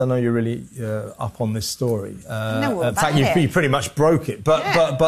I know you're really up on this story. No, in fact, you pretty much broke it. But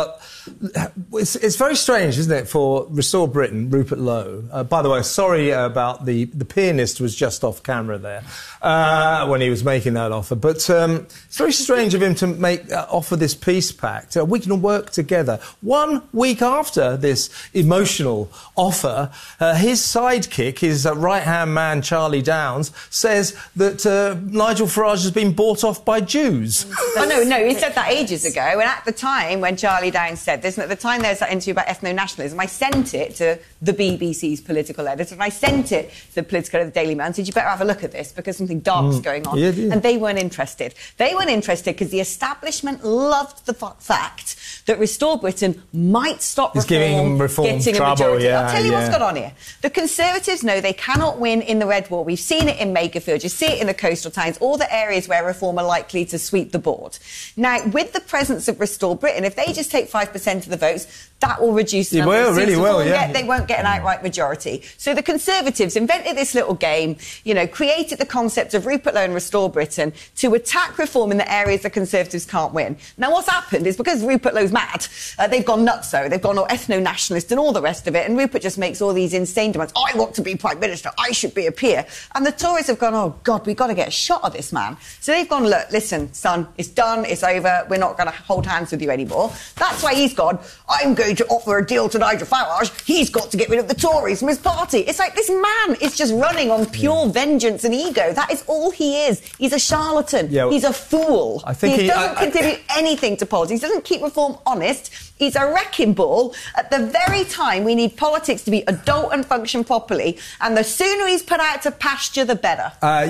it's very strange, isn't it, for Restore Britain, Rupert Lowe. By the way, sorry about the pianist was just off camera there when he was making that offer. But it's very strange of him to offer this peace pact. We can work together. 1 week after this emotional offer, his sidekick, his right-hand man, Charlie Downs, says that Nigel Farage has been bought off by Jews. Oh, no, he said that ages ago. And at the time when Charlie Downs said this, and at the time there was that interview about ethno-nationalism, I sent it to the BBC's political editor, and I sent it to the political editor of the Daily Mail and said, you better have a look at this because something dark's going on. Yeah. And they weren't interested. They weren't interested because the establishment loved the fact that Restore Britain might stop getting a majority. I'll tell you what's gone on here. The Conservatives know they cannot win in the Red Wall. We've seen it in Makerfield. You see it in the coastal towns, all the areas where Reform are likely to sweep the board. Now, with the presence of Restore Britain, if they just take 5% of the votes, that will reduce the number of seats. They won't get an outright majority. So the Conservatives invented this little game, created the concept of Rupert Lowe and Restore Britain to attack Reform in the areas the Conservatives can't win. Now, what's happened is because Rupert Lowe's mad, they've gone nutso, they've gone all ethno-nationalist and all the rest of it, and Rupert just makes all these insane demands. I want to be Prime Minister, I should be a peer. And the Tories have gone, oh, God, we've got to get a shot at this man. So they've gone, look, listen, son, it's done, it's over, we're not going to hold hands with you anymore. That's why he's gone, I'm going to offer a deal to Nigel Farage, he's got to get rid of the Tories from his party. It's like this man is just running on pure vengeance and ego. That is all he is. He's a charlatan. Yeah, he's a fool. I think he doesn't contribute anything to politics. He doesn't keep Reform honest. He's a wrecking ball at the very time we need politics to be adult and function properly, and the sooner he's put out to pasture, the better.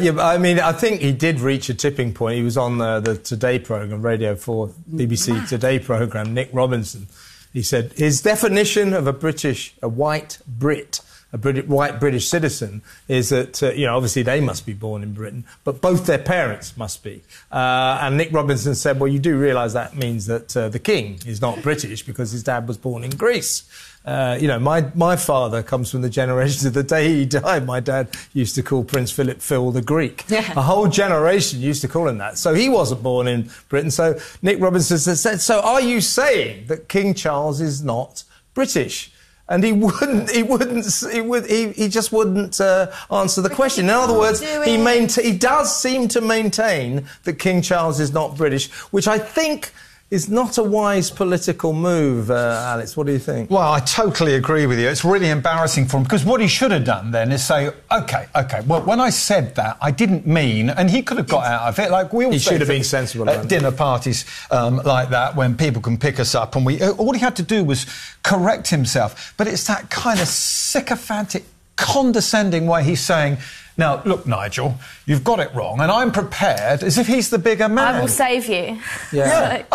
I think he did reach a tipping point. He was on the Today programme, Radio 4, BBC Today programme, Nick Robinson. He said his definition of a white Brit, white British citizen, is that, obviously they must be born in Britain, but both their parents must be. And Nick Robinson said, well, you do realise that means that the king is not British because his dad was born in Greece. My father comes from the generation of the day he died. My dad used to call Prince Philip Phil the Greek. Yeah. A whole generation used to call him that. So he wasn't born in Britain. So Nick Robinson said, so are you saying that King Charles is not British? And he just wouldn't answer the question. In other words, he does seem to maintain that King Charles is not British, which I think is not a wise political move, Alex. What do you think? Well, I totally agree with you. It's really embarrassing for him, because what he should have done then is say, OK, well, when I said that, I didn't mean, and he could have got out of it, like we all say. He should have been sensible at dinner parties like that, when people can pick us up, and all he had to do was correct himself. But it's that kind of sycophantic, condescending way he's saying, now, look, Nigel, you've got it wrong, and I'm prepared, as if he's the bigger man. I will save you. Yeah.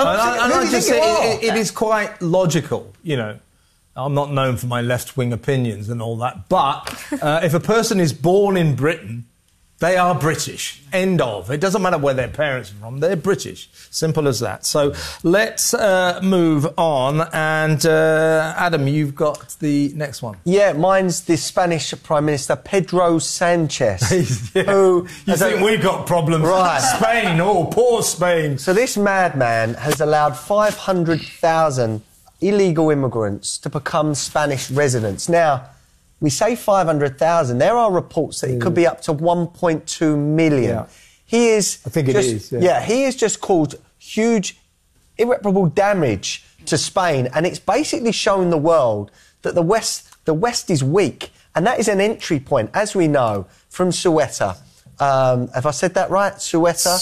It is quite logical, I'm not known for my left-wing opinions and all that, but if a person is born in Britain, they are British. End of. It doesn't matter where their parents are from. They're British. Simple as that. So let's move on. And, Adam, you've got the next one. Yeah, mine's the Spanish Prime Minister, Pedro Sanchez. Who... You think we've got problems? Right. Spain. Oh, poor Spain. So this madman has allowed 500,000 illegal immigrants to become Spanish residents. Now... we say 500,000. There are reports that it could be up to 1.2 million. Yeah. He is... I think it is. Yeah, he has just caused huge, irreparable damage to Spain, and it's basically shown the world that the West is weak, and that is an entry point, as we know, from Ceuta. Have I said that right? Ceuta?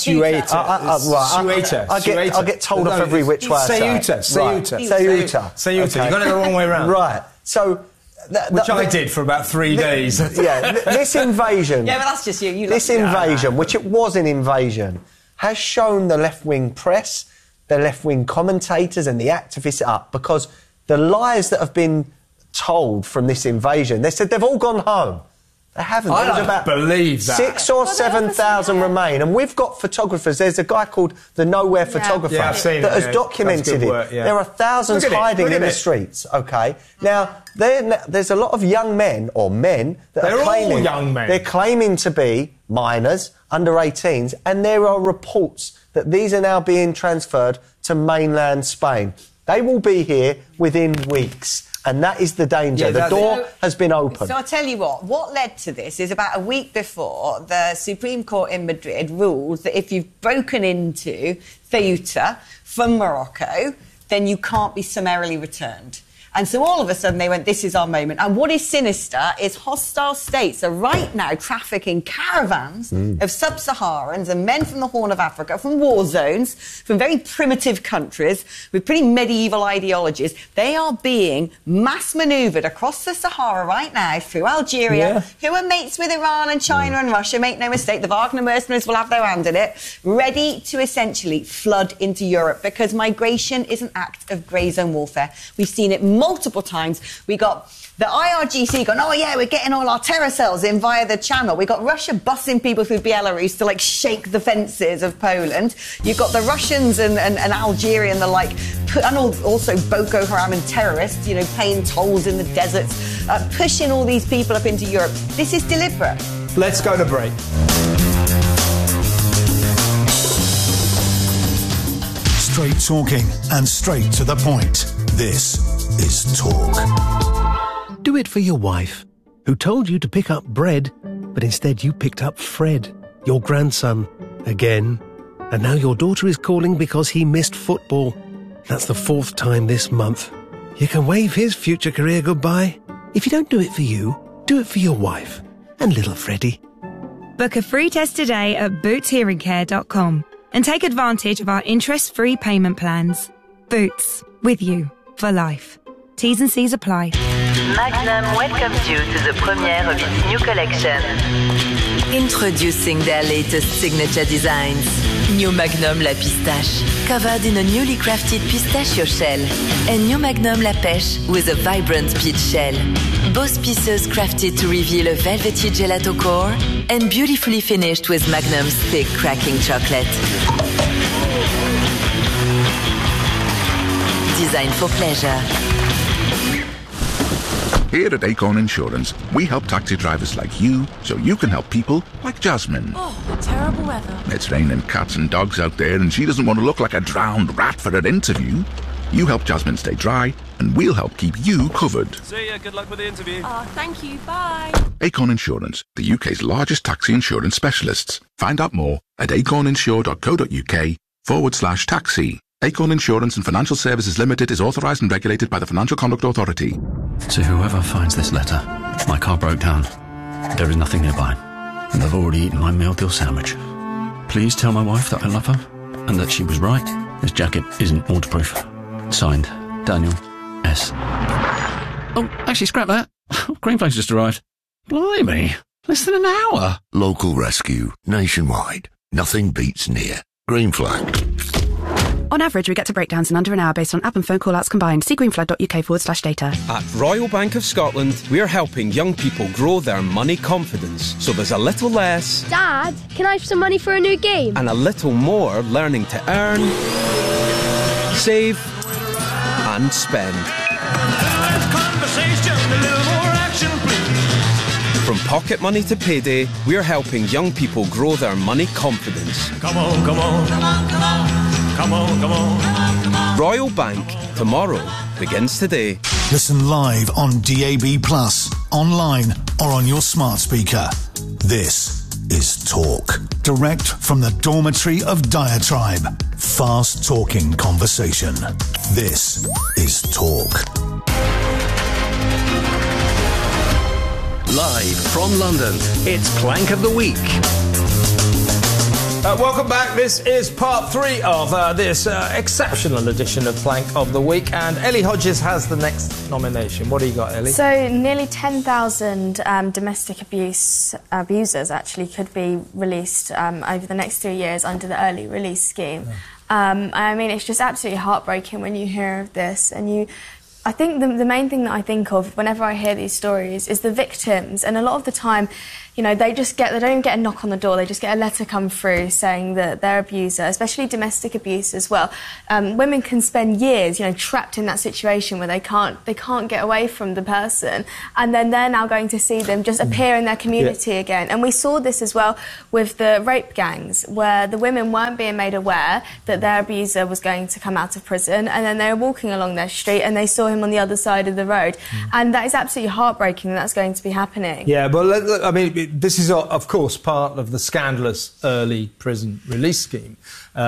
Ceuta. I get told off every which way I say it. Ceuta. Ceuta. Okay. You got it the wrong way around. Right. So... which I did for about 3 days. Yeah, this invasion... Yeah, but that's just you. This invasion, which it was an invasion, has shown the left-wing press, the left-wing commentators and the activists up, because the lies that have been told from this invasion, they said they've all gone home. They haven't. I don't believe that. 6,000 or 7,000 remain. And we've got photographers. There's a guy called the Nowhere Photographer that has documented it. There are thousands hiding in the streets, OK? Now, there's a lot of young men, or men, that are claiming... They're all young men. They're claiming to be minors, under 18s, and there are reports that these are now being transferred to mainland Spain. They will be here within weeks. And that is the danger. The door has been opened. So I'll tell you what led to this is about a week before, the Supreme Court in Madrid ruled that if you've broken into Ceuta from Morocco, then you can't be summarily returned. And so all of a sudden they went, this is our moment. And what is sinister is hostile states are right now trafficking caravans of sub-Saharans and men from the Horn of Africa, from war zones, from very primitive countries with pretty medieval ideologies. They are being mass manoeuvred across the Sahara right now through Algeria, who are mates with Iran and China and Russia. Make no mistake, the Wagner mercenaries will have their hand in it, ready to essentially flood into Europe, because migration is an act of grey zone warfare. We've seen it multiple times. We got the IRGC going, oh yeah, we're getting all our terror cells in via the channel. We got Russia bussing people through Belarus to like shake the fences of Poland. You've got the Russians and Algeria and the like, and also Boko Haram and terrorists, you know, paying tolls in the deserts, pushing all these people up into Europe. This is deliberate. Let's go to break. Straight talking and straight to the point. This is Talk. Do it for your wife, who told you to pick up bread, but instead you picked up Fred, your grandson, again. And now your daughter is calling because he missed football. That's the 4th time this month. You can wave his future career goodbye. If you don't do it for you, do it for your wife and little Freddie. Book a free test today at bootshearingcare.com and take advantage of our interest-free payment plans. Boots, with you for life. T's and C's apply. Magnum welcomes you to the premiere of its new collection. Introducing their latest signature designs. New Magnum La Pistache, covered in a newly crafted pistachio shell. And New Magnum La Pêche with a vibrant peach shell. Both pieces crafted to reveal a velvety gelato core and beautifully finished with Magnum's thick cracking chocolate. Designed for pleasure. Here at Acorn Insurance, we help taxi drivers like you so you can help people like Jasmine. Oh, terrible weather. It's raining cats and dogs out there and she doesn't want to look like a drowned rat for her interview. You help Jasmine stay dry and we'll help keep you covered. See ya, good luck with the interview. Thank you, bye. Acorn Insurance, the UK's largest taxi insurance specialists. Find out more at acorninsure.co.uk/taxi. Acorn Insurance and Financial Services Limited is authorised and regulated by the Financial Conduct Authority. To whoever finds this letter, my car broke down. There is nothing nearby, and I've already eaten my meal-deal sandwich. Please tell my wife that I love her, and that she was right. This jacket isn't waterproof. Signed, Daniel S. Oh, actually, scrap that. Greenflags just arrived. Blimey, less than an hour. Local rescue, nationwide. Nothing beats near. Green Flag. On average, we get to breakdowns in under an hour based on app and phone call-outs combined. See greenflag.uk/data. At Royal Bank of Scotland, we're helping young people grow their money confidence. So there's a little less... Dad, can I have some money for a new game? And a little more learning to earn, save and spend. From pocket money to payday, we're helping young people grow their money confidence. Come on, come on, come on, come on. Come on, come on, come on, come on. Royal Bank, tomorrow begins today. Listen live on DAB+, online or on your smart speaker. This is Talk. Direct from the dormitory of Diatribe. Fast-talking conversation. This is Talk. Live from London, it's Plank of the Week. Welcome back. This is part 3 of this exceptional edition of Plank of the Week. And Ellie Hodges has the next nomination. What do you got, Ellie? So nearly 10,000 domestic abusers actually could be released over the next 3 years under the early release scheme. I mean, it's just absolutely heartbreaking when you hear of this. And I think the main thing that I think of whenever I hear these stories is the victims, and a lot of the time, you know, they don't even get a knock on the door, they just get a letter come through saying that their abuser, especially domestic abuse as well, women can spend years, you know, trapped in that situation where they can't get away from the person, and then they're now going to see them just appear in their community again. And we saw this as well with the rape gangs, where the women weren't being made aware that their abuser was going to come out of prison, and then they were walking along their street and they saw him on the other side of the road. And that is absolutely heartbreaking that that's going to be happening. Yeah, but I mean, this is, of course, part of the scandalous early prison release scheme.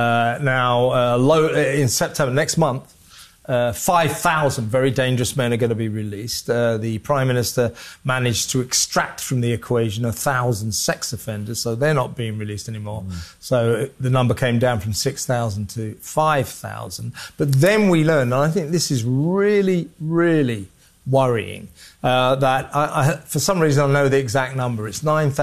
In September, next month, 5,000 very dangerous men are going to be released. The Prime Minister managed to extract from the equation 1,000 sex offenders, so they're not being released anymore. So the number came down from 6,000 to 5,000. But then we learned, and I think this is really, really worrying, that for some reason I know the exact number. It's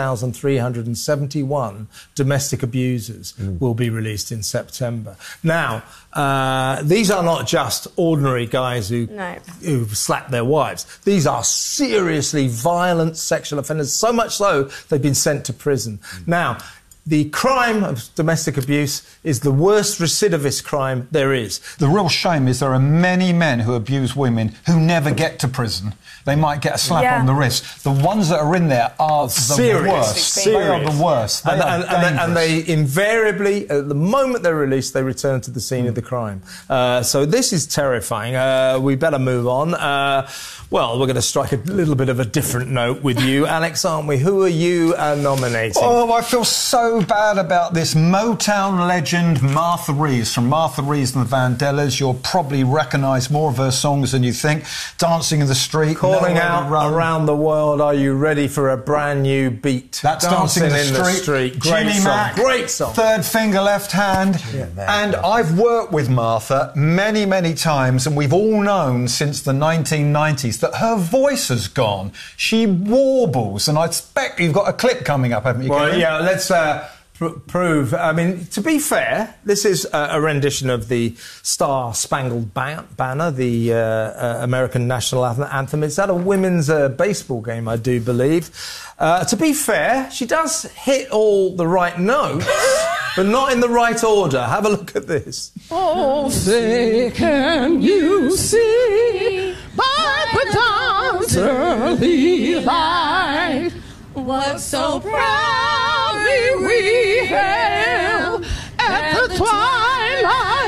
9,371 domestic abusers will be released in September. Now, these are not just ordinary guys who slap their wives. These are seriously violent sexual offenders, so much so they've been sent to prison. Now, the crime of domestic abuse is the worst recidivist crime there is. The real shame is there are many men who abuse women who never get to prison. They might get a slap on the wrist. The ones that are in there are the worst. They are the worst. And they invariably, at the moment they're released, they return to the scene of the crime. So this is terrifying. We better move on. Well, we're going to strike a little bit of a different note with you, Alex, aren't we? Who are you nominating? Oh, I feel so bad about this. Motown legend Martha Reeves, from Martha Reeves and the Vandellas. You'll probably recognise more of her songs than you think. Dancing in the Street. Calling out around the world, are you ready for a brand new beat? That's Dancing in the Street. Great Jimmy song. Mack. Great song. Third Finger Left Hand. And I've worked with Martha many, many times, and we've all known since the 1990s that her voice has gone. She warbles, and I expect you've got a clip coming up, haven't you? Well, Kevin? yeah, let's prove. I mean, to be fair, this is a rendition of the Star Spangled Banner, the American national anthem. It's at a women's baseball game, I do believe. To be fair, she does hit all the right notes, but not in the right order. Have a look at this. Oh, say, can you see by the dawn's early light what so proudly we hailed at the twilight